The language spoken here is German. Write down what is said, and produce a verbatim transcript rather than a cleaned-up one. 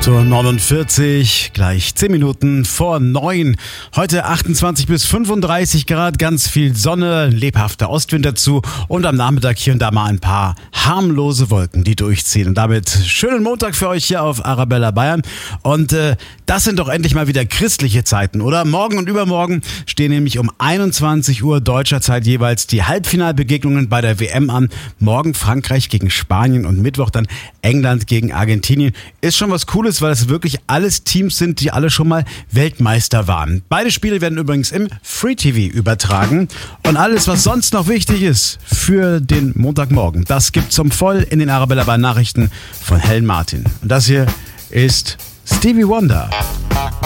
acht Uhr neunundvierzig, gleich zehn Minuten vor neun. Heute achtundzwanzig bis fünfunddreißig Grad, ganz viel Sonne, lebhafter Ostwind dazu und am Nachmittag hier und da mal ein paar harmlose Wolken, die durchziehen. Und damit schönen Montag für euch hier auf Arabella Bayern. Und äh, das sind doch endlich mal wieder christliche Zeiten, oder? Morgen und übermorgen stehen nämlich um einundzwanzig Uhr deutscher Zeit jeweils die Halbfinalbegegnungen bei der W M an. Morgen Frankreich gegen Spanien und Mittwoch dann England gegen Argentinien. Ist schon was Cooles, weil es wirklich alles Teams sind, die alle schon mal Weltmeister waren. Beide Spiele werden übrigens im Free T V übertragen. Und alles, was sonst noch wichtig ist für den Montagmorgen, das gibt's zum Voll in den Arabella Bayern Nachrichten von Helen Martin. Und das hier ist Stevie Wonder.